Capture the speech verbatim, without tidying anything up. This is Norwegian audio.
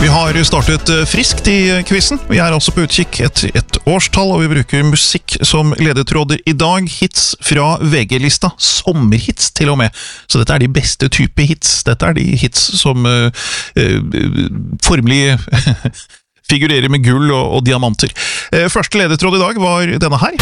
Vi har startet friskt i quizen. Vi er altså på utkikk etter et årstall, og vi bruker musikk som ledetråder i dag. Hits fra V G-lista. Sommerhits til og med. Så dette er de beste type hits. Dette er de hits som uh, uh, formelig figurerer med gull og, og diamanter. Uh, første ledetråd i dag var denne her.